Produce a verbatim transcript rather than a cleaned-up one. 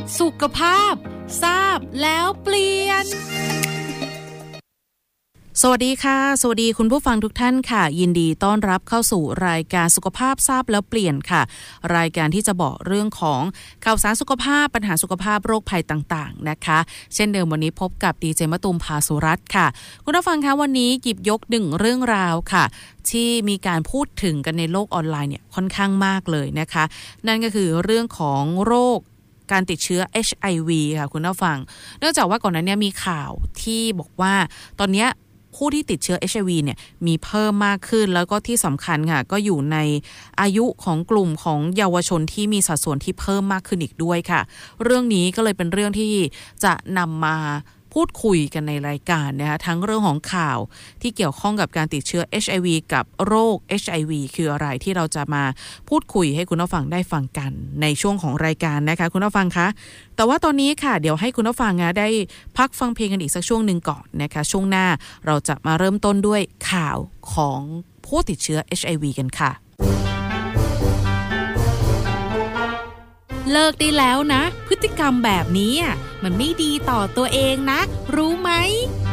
สุขภาพทราบแล้วเปลี่ยนสวัสดีค่ะสวัสดีคุณผู้ฟังทุกท่านค่ะยินดีต้อนรับเข้าสู่รายการสุขภาพทราบแล้วเปลี่ยนค่ะรายการที่จะบอกเรื่องของข่าวสารสุขภาพปัญหาสุขภาพโรคภัยต่างๆนะคะเช่นเดิมวันนี้พบกับดีเจมะตูมภาสุรัตน์ค่ะคุณผู้ฟังคะวันนี้หยิบยกหนึ่งเรื่องราวค่ะที่มีการพูดถึงกันในโลกออนไลน์เนี่ยค่อนข้างมากเลยนะคะนั่นก็คือเรื่องของโรคการติดเชื้อ เอช ไอ วี ค่ะคุณผู้ฟังเนื่องจากว่าก่อนหน้านี้มีข่าวที่บอกว่าตอนนี้ผู้ที่ติดเชื้อ เอช ไอ วี เนี่ยมีเพิ่มมากขึ้นแล้วก็ที่สำคัญค่ะก็อยู่ในอายุของกลุ่มของเยาวชนที่มีสัดส่วนที่เพิ่มมากขึ้นอีกด้วยค่ะเรื่องนี้ก็เลยเป็นเรื่องที่จะนำมาพูดคุยกันในรายการนะคะทั้งเรื่องของข่าวที่เกี่ยวข้องกับการติดเชื้อ เอช ไอ วี กับโรค เอช ไอ วี คืออะไรที่เราจะมาพูดคุยให้คุณผู้ฟังได้ฟังกันในช่วงของรายการนะคะคุณผู้ฟังคะแต่ว่าตอนนี้ค่ะเดี๋ยวให้คุณผู้ฟังนะได้พักฟังเพลงกันอีกสักช่วงนึงก่อนนะคะช่วงหน้าเราจะมาเริ่มต้นด้วยข่าวของผู้ติดเชื้อ เอช ไอ วี กันค่ะเลิกได้แล้วนะพฤติกรรมแบบนี้มันไม่ดีต่อตัวเองนะรู้ไหม